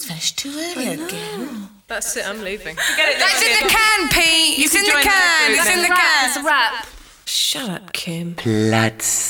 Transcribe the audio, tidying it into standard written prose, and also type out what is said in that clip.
It's finished too early again. That's it, I'm leaving. That's in the can, Pete. It's in the can. It's in the can. It's a wrap. Shut up, Kim. Platz